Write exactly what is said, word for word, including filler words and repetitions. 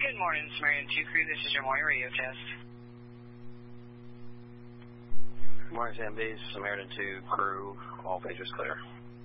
Good morning, Samaritan two crew. This is your morning radio test. Good morning, Sam B. Samaritan two crew. All pages clear.